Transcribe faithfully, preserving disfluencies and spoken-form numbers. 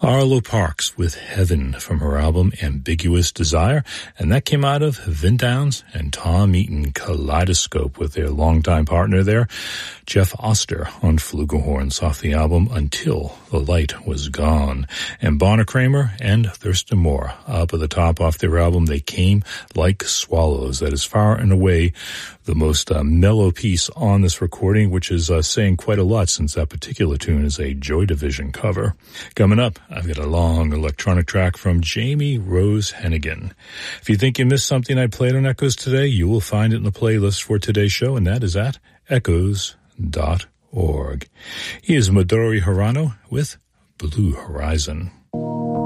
Arlo Parks with Heaven from her album Ambiguous Desire, and that came out of Vin Downs and Tom Eaton, Kaleidoscope, with their longtime partner there, Jeff Oster, on flugelhorns off the album Until the Light Was Gone. And Bonner Kramer and Thurston Moore up at the top off their album They Came Like Swallows. That is far and away the most uh, mellow piece on this recording, which is uh, saying quite a lot since that particular tune is a Joy Division cover. Coming up, I've got a long electronic track from Jamie Rose Hennigan. If you think you missed something I played on Echoes today, you will find it in the playlist for today's show, and that is at echoes dot org. He is Midori Hirano with Blue Horizon.